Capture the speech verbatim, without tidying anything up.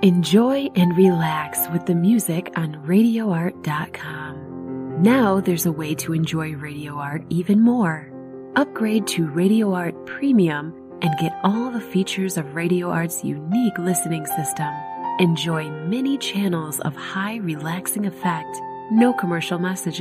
Enjoy and relax with the music on radio art dot com. Now there's a way to enjoy Radio Art even more. Upgrade to Radio Art Premium and get all the features of Radio Art's unique listening system. Enjoy many channels of high relaxing effect, no commercial messages.